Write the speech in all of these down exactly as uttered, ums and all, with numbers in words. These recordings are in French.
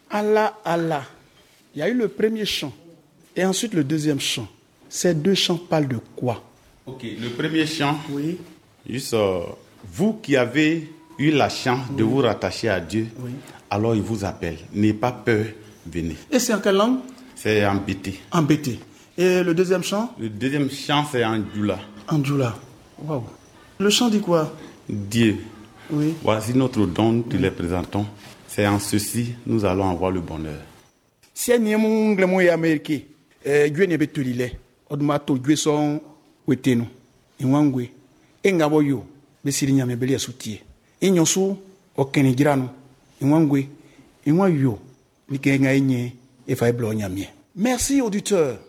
Allah, Allah. Il y a eu le premier chant et ensuite le deuxième chant. Ces deux chants parlent de quoi? Ok, le premier chant, Oui. juste euh, vous qui avez eu la chance oui. de vous rattacher à Dieu, oui. alors il vous appelle. N'ayez pas peur, venez. Et c'est en quelle langue? C'est en bété. En bété. Et le deuxième chant? Le deuxième chant, c'est en djoula. En djoula. Waouh. Le chant dit quoi? Dieu. Oui. Voici notre don, nous te les présentons. C'est en ceci, nous allons avoir le bonheur. Si on est en Amérique, Dieu n'est pas tout l'île. Odumato Dieu son wetenu. Inwangwe. Engabo yo. Besiri nyame beli asutie. Inyosu okene girano. Inwangwe. Inwa yo. Nikenga enye efa eblo nyamie. Merci auditeurs.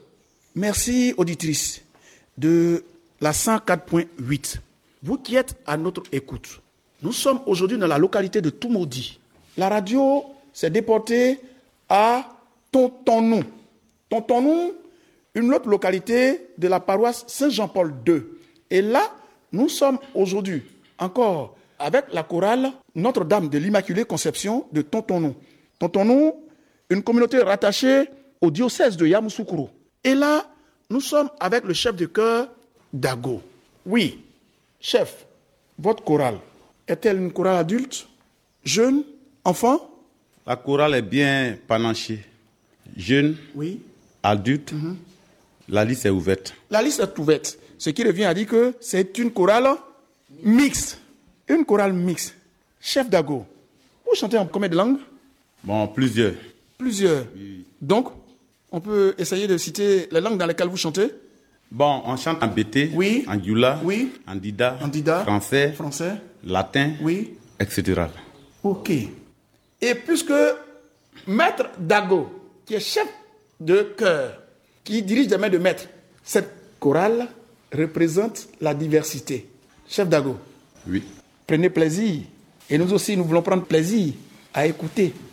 Merci auditrices de la cent quatre point huit. Vous qui êtes à notre écoute. Nous sommes aujourd'hui dans la localité de Toumoudi. La radio s'est déportée à Tontonou. Tontonou, une autre localité de la paroisse Saint-Jean-Paul deux. Et là, nous sommes aujourd'hui encore avec la chorale Notre-Dame de l'Immaculée Conception de Tontonou. Tontonou, une communauté rattachée au diocèse de Yamoussoukro. Et là, nous sommes avec le chef de chœur Dago. Oui, chef, votre chorale, est-elle une chorale adulte, jeune, enfant? La chorale est bien panachée. Jeune, oui. adulte, mm-hmm. La liste est ouverte. La liste est ouverte. Ce qui revient à dire que c'est une chorale mixte. Une chorale mixte. Chef Dago, vous chantez en combien de langues? Bon, plusieurs. Plusieurs. Oui. Donc, on peut essayer de citer les langues dans lesquelles vous chantez? Bon, on chante en bété, oui. en djoula, oui. en dida, en dida, français, français, latin, oui. et cetera. Ok. Et puisque Maître Dago, qui est chef de chœur, qui dirige des mains de maître, cette chorale représente la diversité. Chef Dago. Oui. Prenez plaisir. Et nous aussi, nous voulons prendre plaisir à écouter